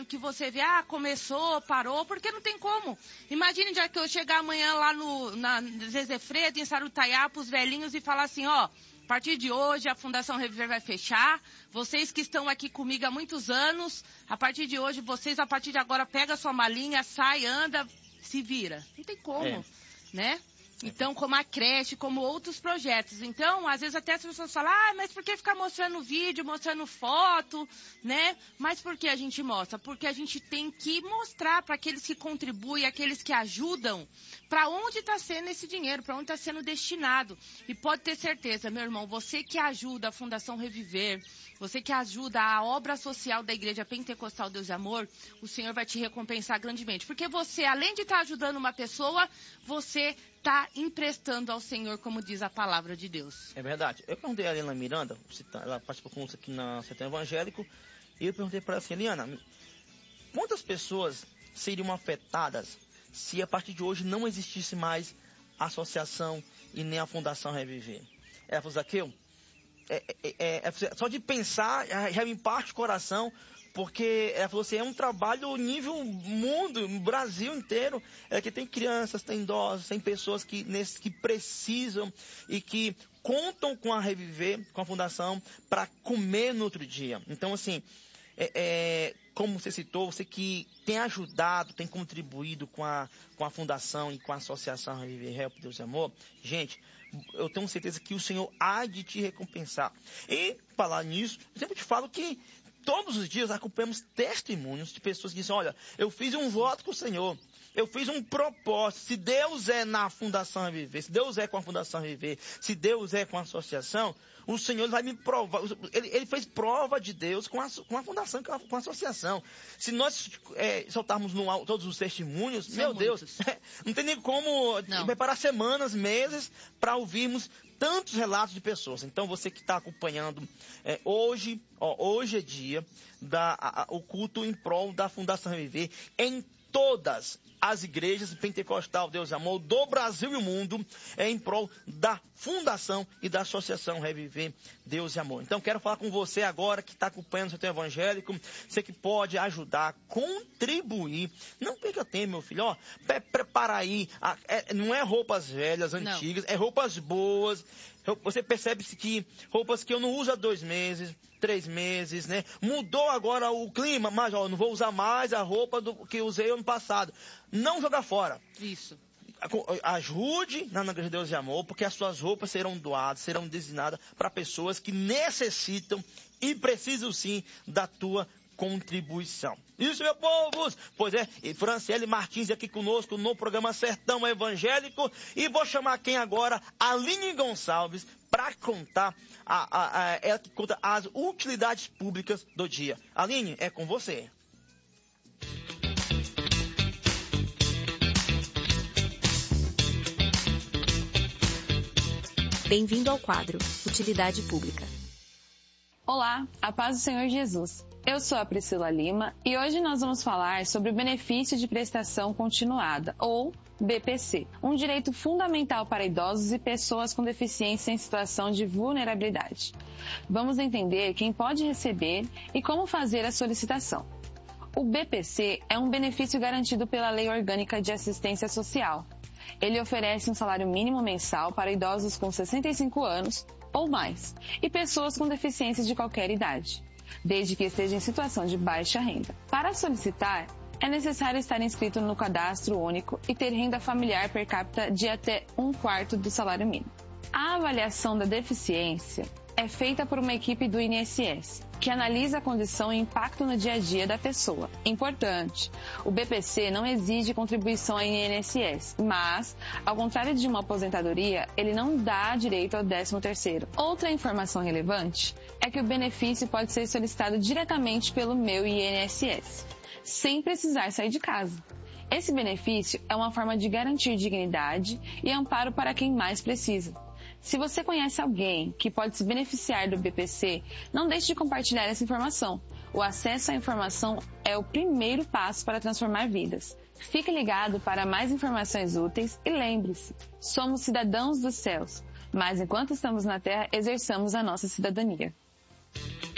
que você vê, começou, parou, porque não tem como. Imagine já que eu chegar amanhã lá na Zezé Fredo, em Sarutaiá, para os velhinhos e falar assim, ó, a partir de hoje a Fundação Reviver vai fechar. Vocês que estão aqui comigo há muitos anos, a partir de hoje, a partir de agora, pega a sua malinha, sai, anda, se vira. Não tem como, né? Então, como a creche, como outros projetos. Então, às vezes até as pessoas falam, mas por que ficar mostrando vídeo, mostrando foto, né? Mas por que a gente mostra? Porque a gente tem que mostrar para aqueles que contribuem, aqueles que ajudam, para onde está sendo esse dinheiro, para onde está sendo destinado. E pode ter certeza, meu irmão, você que ajuda a Fundação Reviver, você que ajuda a obra social da Igreja Pentecostal Deus e Amor, o Senhor vai te recompensar grandemente. Porque você, além de estar ajudando uma pessoa, você está emprestando ao Senhor, como diz a palavra de Deus. É verdade. Eu perguntei a Eliana Miranda, ela participou conosco aqui na Setembro Evangélico, e eu perguntei para ela assim, Eliana, quantas pessoas seriam afetadas se a partir de hoje não existisse mais a associação e nem a Fundação Reviver? Ela falou, Zaqueu, só de pensar já me parte o coração, porque ela falou assim, é um trabalho nível mundo, Brasil inteiro, que tem crianças, tem idosos, tem pessoas que precisam e que contam com a Reviver, com a Fundação, para comer no outro dia. Então, assim, como você citou, você que tem ajudado, tem contribuído com a Fundação e com a Associação Reviver Help Deus e Amor, gente, eu tenho certeza que o Senhor há de te recompensar. E, falar nisso, eu sempre te falo que todos os dias acompanhamos testemunhos de pessoas que dizem, olha, eu fiz um voto com o Senhor, eu fiz um propósito, se Deus é na Fundação Reviver, se Deus é com a Fundação Reviver, se Deus é com a associação, o Senhor vai me provar, ele fez prova de Deus com a Fundação, com a associação. Se nós soltarmos no alto todos os testemunhos, São meu muitos. Deus, não tem nem como preparar semanas, meses, para ouvirmos tantos relatos de pessoas. Então, você que está acompanhando, hoje é dia o culto em prol da Fundação Reviver em todas as igrejas pentecostal Deus e Amor do Brasil e o mundo, em prol da Fundação e da Associação Reviver Deus e Amor. Então, quero falar com você agora que está acompanhando o seu tempo evangélico, você que pode ajudar, contribuir. Não perca tempo, meu filho. Prepara aí. Não é roupas velhas, antigas, é roupas boas. Você percebe que roupas que eu não uso há 2 meses, 3 meses, né? Mudou agora o clima, mas não vou usar mais a roupa que eu usei ano passado. Não jogar fora. Isso. Ajude na Igreja de Deus e Amor, porque as suas roupas serão doadas, serão destinadas para pessoas que necessitam e precisam sim da tua contribuição. Isso, meu povo! Pois é, e Franciele Martins aqui conosco no programa Sertão Evangélico, e vou chamar quem agora? Aline Gonçalves, para contar, ela que conta as utilidades públicas do dia. Aline, é com você. Bem-vindo ao quadro Utilidade Pública. Olá, a paz do Senhor Jesus. Eu sou a Priscila Lima e hoje nós vamos falar sobre o benefício de prestação continuada, ou BPC, um direito fundamental para idosos e pessoas com deficiência em situação de vulnerabilidade. Vamos entender quem pode receber e como fazer a solicitação. O BPC é um benefício garantido pela Lei Orgânica de Assistência Social. Ele oferece um salário mínimo mensal para idosos com 65 anos ou mais e pessoas com deficiência de qualquer idade, desde que esteja em situação de baixa renda. Para solicitar, é necessário estar inscrito no cadastro único e ter renda familiar per capita de até 1/4 do salário mínimo. A avaliação da deficiência é feita por uma equipe do INSS, que analisa a condição e impacto no dia a dia da pessoa. Importante, o BPC não exige contribuição ao INSS, mas, ao contrário de uma aposentadoria, ele não dá direito ao 13º. Outra informação relevante é que o benefício pode ser solicitado diretamente pelo Meu INSS, sem precisar sair de casa. Esse benefício é uma forma de garantir dignidade e amparo para quem mais precisa. Se você conhece alguém que pode se beneficiar do BPC, não deixe de compartilhar essa informação. O acesso à informação é o primeiro passo para transformar vidas. Fique ligado para mais informações úteis e lembre-se, somos cidadãos dos céus, mas enquanto estamos na terra, exerçamos a nossa cidadania.